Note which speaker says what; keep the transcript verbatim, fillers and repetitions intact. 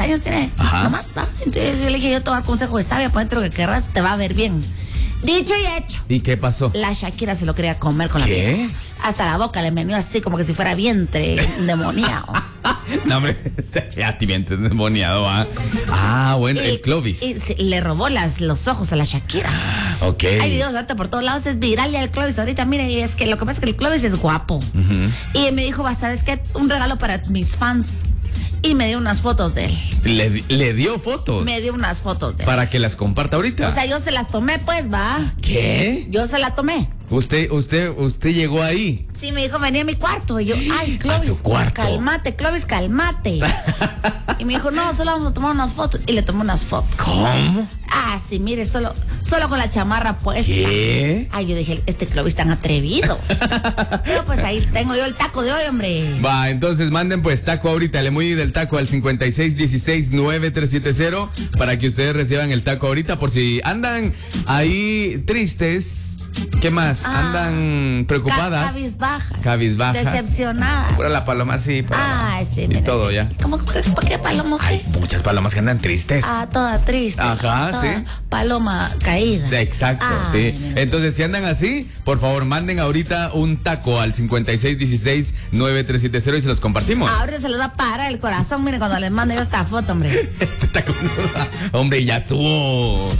Speaker 1: años tiene.
Speaker 2: Ajá.
Speaker 1: Nomás, va. Entonces yo le dije, yo te voy a dar consejo de sabia, ponete lo que querrás, te va a ver bien. Dicho y hecho.
Speaker 2: ¿Y qué pasó?
Speaker 1: La Shakira se lo quería comer con
Speaker 2: ¿Qué?
Speaker 1: la piel. Hasta la boca le menió así como que si fuera vientre endemoniado.
Speaker 2: No, hombre, ya te vienes endemoniado, ¿ah? Ah, bueno,
Speaker 1: Y-
Speaker 2: el Clovis.
Speaker 1: Y, se- le robó las, los ojos a la Shakira.
Speaker 2: Ok.
Speaker 1: Hay videos ahorita por todos lados, es viral ya el Clovis ahorita, mire, y es que lo que pasa es que el Clovis es guapo. Y me dijo, va, ¿sabes qué? Un regalo para mis fans. Y me dio unas fotos de él.
Speaker 2: Le, di- le dio fotos.
Speaker 1: Me dio unas fotos de él.
Speaker 2: Para que las comparta ahorita.
Speaker 1: O sea, yo se las tomé, pues, va.
Speaker 2: ¿Qué?
Speaker 1: Yo se la tomé.
Speaker 2: Usted, usted, usted llegó ahí.
Speaker 1: Sí, me dijo, venía a mi cuarto. Y yo, ay, Clovis,
Speaker 2: su cuarto.
Speaker 1: cálmate, Clovis, cálmate. Y me dijo, no, solo vamos a tomar unas fotos. Y le tomé unas fotos.
Speaker 2: ¿Cómo?
Speaker 1: Ah, sí, mire, solo, solo con la chamarra puesta.
Speaker 2: ¿Qué?
Speaker 1: Ay, yo dije, este Clovis tan atrevido. Pero pues ahí tengo yo el taco de hoy, hombre.
Speaker 2: Va, entonces manden pues taco ahorita, el emoji del taco al cincuenta y seis dieciséis nueve tres siete cero para que ustedes reciban el taco ahorita por si andan ahí tristes. ¿Qué más?
Speaker 1: Ah,
Speaker 2: Andan preocupadas.
Speaker 1: Cabizbajas.
Speaker 2: Cabizbajas.
Speaker 1: Decepcionadas.
Speaker 2: Pura la paloma sí. para-
Speaker 1: Ay, sí,
Speaker 2: y
Speaker 1: mira.
Speaker 2: todo ya.
Speaker 1: ¿Cómo, qué, qué paloma usted?
Speaker 2: Hay muchas palomas que andan tristes.
Speaker 1: Ah, toda triste.
Speaker 2: Ajá,
Speaker 1: toda
Speaker 2: sí.
Speaker 1: Paloma caída.
Speaker 2: Exacto,
Speaker 1: Ay,
Speaker 2: sí.
Speaker 1: mira.
Speaker 2: Entonces, si andan así, por favor, manden ahorita un taco al cincuenta y seis dieciséis nueve tres siete cero y se los compartimos.
Speaker 1: Ahora se les va a parar el corazón, miren, cuando les mando yo esta foto, hombre.
Speaker 2: Este taco, hombre, ya estuvo.